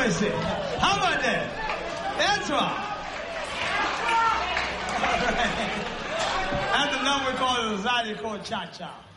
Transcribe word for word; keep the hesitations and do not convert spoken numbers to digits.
What is it? How about that? That's right. All right. That's the number we call it, anxiety called cha-cha.